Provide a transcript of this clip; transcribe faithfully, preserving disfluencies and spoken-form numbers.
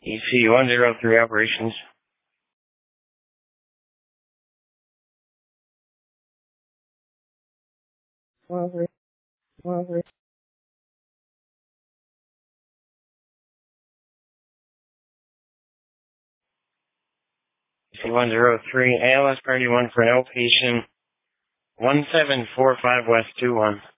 E C one zero three operations. Over. Over. E C one zero three, A L S Party one for an outpatient, one seven four five West two one.